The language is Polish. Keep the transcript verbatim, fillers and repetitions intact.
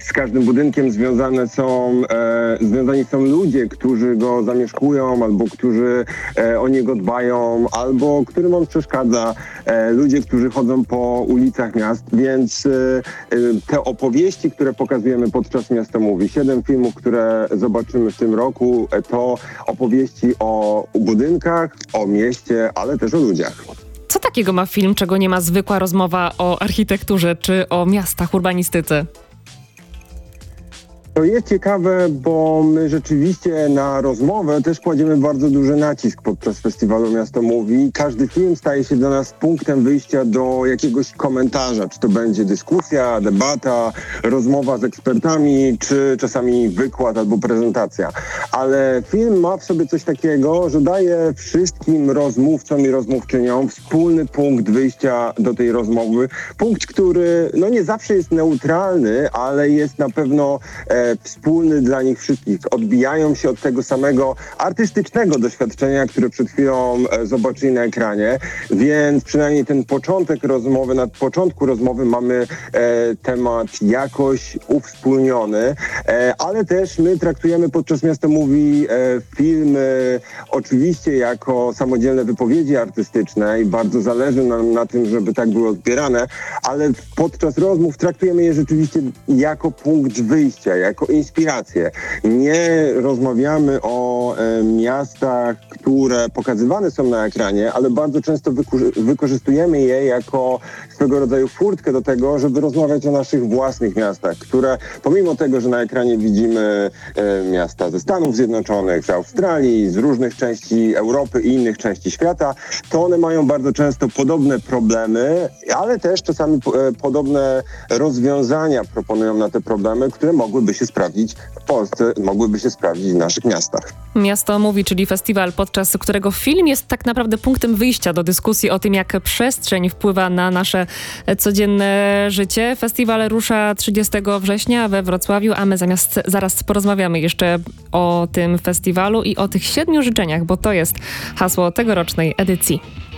z każdym budynkiem związane są, e, związani są ludzie, którzy go zamieszkują, albo którzy e, o niego dbają, albo którym on przeszkadza, e, ludzie, którzy chodzą po ulicach miast, więc e, te opowieści, które pokazujemy podczas Miasto Mówi, siedem filmów, które zobaczymy w tym roku, e, to opowieści o budynkach, o mieście, ale też o ludziach. Co takiego ma film, czego nie ma zwykła rozmowa o architekturze czy o miastach, urbanistyce? To jest ciekawe, bo my rzeczywiście na rozmowę też kładziemy bardzo duży nacisk podczas festiwalu Miasto Mówi. Każdy film staje się dla nas punktem wyjścia do jakiegoś komentarza, czy to będzie dyskusja, debata, rozmowa z ekspertami, czy czasami wykład albo prezentacja. Ale film ma w sobie coś takiego, że daje wszystkim rozmówcom i rozmówczyniom wspólny punkt wyjścia do tej rozmowy. Punkt, który no nie zawsze jest neutralny, ale jest na pewno e, wspólny dla nich wszystkich. Odbijają się od tego samego artystycznego doświadczenia, które przed chwilą e, zobaczyli na ekranie, więc przynajmniej ten początek rozmowy, na początku rozmowy mamy e, temat jakoś uwspólniony, e, ale też my traktujemy podczas Miasto Mówi e, filmy oczywiście jako samodzielne wypowiedzi artystyczne i bardzo zależy nam na tym, żeby tak były odbierane, ale podczas rozmów traktujemy je rzeczywiście jako punkt wyjścia, jako inspirację. Nie rozmawiamy o e, miastach, które pokazywane są na ekranie, ale bardzo często wyku- wykorzystujemy je jako swego rodzaju furtkę do tego, żeby rozmawiać o naszych własnych miastach, które pomimo tego, że na ekranie widzimy e, miasta ze Stanów Zjednoczonych, z Australii, z różnych części Europy i innych części świata, to one mają bardzo często podobne problemy, ale też czasami e, podobne rozwiązania proponują na te problemy, które mogłyby się sprawdzić w Polsce, mogłyby się sprawdzić w naszych miastach. Miasto Mówi, czyli festiwal, podczas którego film jest tak naprawdę punktem wyjścia do dyskusji o tym, jak przestrzeń wpływa na nasze codzienne życie. Festiwal rusza trzydziestego września we Wrocławiu, a my zamiast, zaraz porozmawiamy jeszcze o tym festiwalu i o tych siedmiu życzeniach, bo to jest hasło tegorocznej edycji.